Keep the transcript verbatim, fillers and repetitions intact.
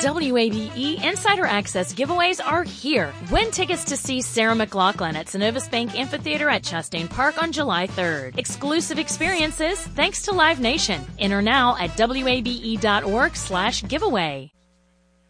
W A B E Insider Access giveaways are here. Win tickets to see Sarah McLachlan at Synovus Bank Amphitheater at Chastain Park on July third. Exclusive experiences thanks to Live Nation. Enter now at W A B E dot org slash giveaway.